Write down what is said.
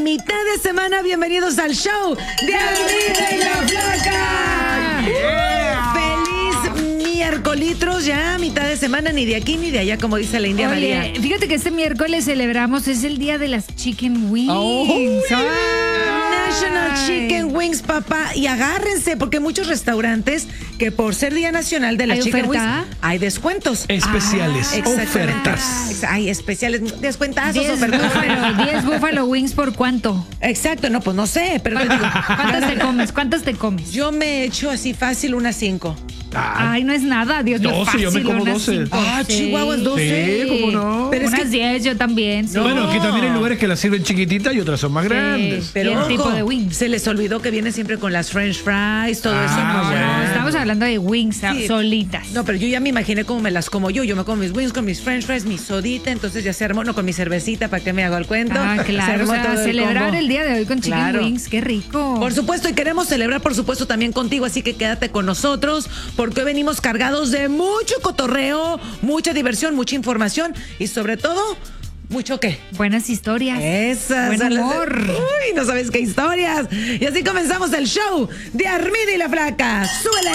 mitad de semana. Bienvenidos al show de Armida y la Flaca. ¡Feliz miércolitros! Ya mitad de semana, ni de aquí ni de allá, como dice la India María. Fíjate que este miércoles celebramos, es el día de las chicken wings. National Chicken Wings, papá. Y agárrense, porque muchos restaurantes que por ser Día Nacional de las Chicken Wings hay descuentos. Especiales, ofertas. Hay especiales, descuentazos, 10 ofertas. 10 Buffalo Wings, ¿por cuánto? Exacto, no, pues no sé, pero te digo, ¿Cuántas te comes? yo me echo así fácil unas 5. Ay, no es nada, Dios mío. 12, yo me como 12. Chihuahuas, 12. Sí, ¿cómo no? Pero es unas que 10 yo también. Sí. No, bueno, aquí también hay lugares que las sirven chiquititas y otras son más grandes. pero ¿Y el ojo, tipo de wings? se les olvidó que viene siempre con las French fries, todo eso. No, bueno. estamos hablando de wings Sí. solitas. No, pero yo ya me imaginé cómo me las como yo. Yo me como mis wings con mis French fries, mi sodita, entonces ya se armó, no, con mi cervecita, ¿para qué me hago el cuento? Ah, Se claro, armó o sea, todo el celebrar combo. el día de hoy con chicken Claro. wings, qué rico. Por supuesto, y queremos celebrar, por supuesto, también contigo, así que quédate con nosotros, porque hoy venimos cargados de mucho cotorreo, mucha diversión, mucha información y sobre todo, ¿mucho qué? Buenas historias. Esas. Buen son las de- humor. Uy, no sabes qué historias. Y así comenzamos el show de Armida y la Flaca. ¡Súbele!